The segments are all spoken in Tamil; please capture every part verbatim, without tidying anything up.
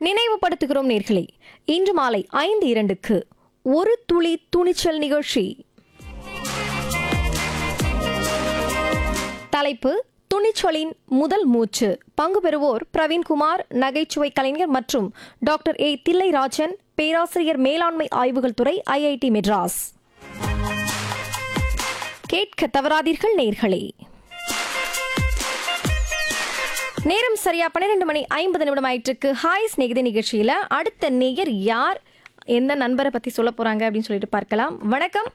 நினைவுபடுத்துகிறோம் நேர்களே, இன்று மாலை ஐந்து இரண்டுக்கு ஒரு துளி துணிச்சல் நிகழ்ச்சி. தலைப்பு துணிச்சலின் முதல் மூச்சு. பங்கு பெறுவோர் பிரவீன்குமார், நகைச்சுவை கலைஞர் மற்றும் டாக்டர் ஏ தில்லைராஜன், பேராசிரியர் மேலாண்மை ஆய்வுகள் துறை, ஐஐடி மெட்ராஸ். கேட்க தவறாதீர்கள் நேர்களே. நேரம் சரியா பன்னிரெண்டு மணி ஐம்பது நிமிடம் ஆயிட்டு. ஹாய் ஸ்நேகிதி நிகழ்ச்சியில அடுத்த நேயர் யார், எந்த நண்பரை பத்தி சொல்ல போறாங்க அப்படின்னு சொல்லிட்டு பார்க்கலாம். வணக்கம்.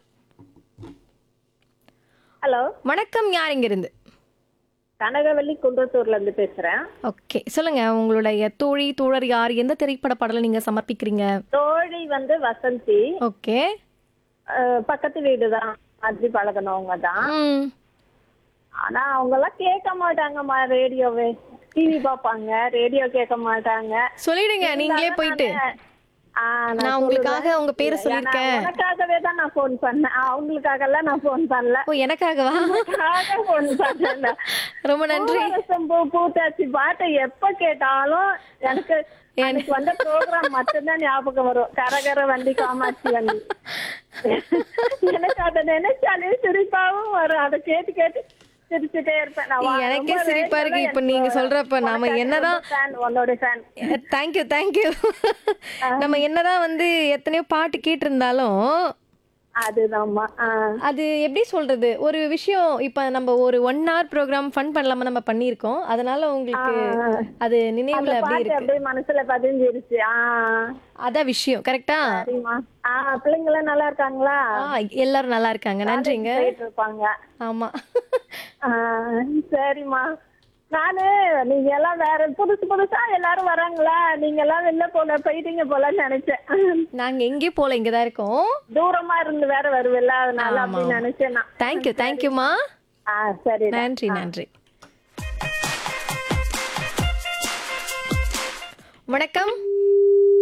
ஹலோ வணக்கம், யார் இங்க இருந்து? கனகவல்லி குன்றத்தூர்ல இருந்து பேசுறேன். ஓகே, சொல்லுங்க. உங்களுடைய தோழி தோழர் யார், எந்த திரைப்பட பாடலை நீங்க சமர்ப்பிக்கிறீங்க? தோழி வந்து வசந்தி. ஓகே. அஹ், பக்கத்து வீடு தான், மாதிரி பழகினவங்க தான். ம். ஆனா அவங்க எல்லாம் கேட்க மாட்டாங்கம்மா ரேடியோவே. டிவி பாப்பாங்க, ரேடியோ கேட்க மாட்டாங்க. சொல்லிடுங்க நீங்களே போயிட்டு. ஆ, நான் நான் உங்களுக்காக சொல்லுவேன். உங்க பேரை ஏன்னா, சொல்லிருக்கேன். உனக்காகவே தான் நான் போன் பண்ணேன். அவங்களுக்காக எல்லாம் நான் போன் பண்ணல. ஓ, எனக்காகவா? போன் பண்ணல. ரொம்ப நன்றி. பூவரசம் பூ பூத்தாச்சி பாட்டை எப்ப கேட்டாலும் எனக்கு எனக்கு வந்த ப்ரோக்ராம் மட்டும்தான் ஞாபகம் வரும். கரகர வண்டி காமாட்சி வண்டி. எனக்கு அதை நினைச்சாலே சிரிப்பாவும் வரும். அதை கேட்டு கேட்டு சிரிச்சுட்டே இருப்பேன். நான் வா- எனக்கே ரொம்ப சிரிப்பா இருக்கு ரேடியோல இப்ப நீங்க எனக்கு சொல்றப்ப. நாம உனக்காக என்னதான் ரொம்ப fan, உன்னோட ஃபேன். Thank you thank you. நம்ம என்னதான் வந்து எத்தனையோ பாட்டு கேட்டிருந்தாலும் அதுதான்மா. ஆ. அது எப்படி சொல்றது, ஒரு விஷயம் இப்ப நம்ம ஒரு ஒன் ஹவர் ப்ரோக்ராம் ஃபன் பண்ணலாம நம்ம பண்ணியிருக்கோம். அதனால உங்களுக்கு அது அந்த நினைவுல அப்படி பாட்டு இருக்கு. அப்படியே மனசுல பதிஞ்சிருச்சு. ஆ, அதான் விஷயம். கரெக்டா? சரிம்மா. ஆ, பிள்ளைங்க எல்லாம் நல்லா இருக்காங்களா? எல்லாரும் நல்லா இருக்காங்க, நன்றிங்க. போயிட்டு இருப்பாங்க. ஆமா. ஆ, சரிம்மா. நானு நீங்க எல்லாம் வேற புதுசு புதுசா எல்லாரும் வராங்களா, நீங்க எல்லாம் வெளில போல போயிட்டீங்க போலன்னு நினைச்சேன். நாங்க எங்கேயும் போல, இங்கதான் இருக்கோம். தூரமா இருந்து வேற வருவில்ல, அதனால ஆமா. அப்படி நினைச்சேன் நான். தேங்க்யூ தேங்க்யூமா. ஆ, சரி. நன்றி நன்றி. வணக்கம்.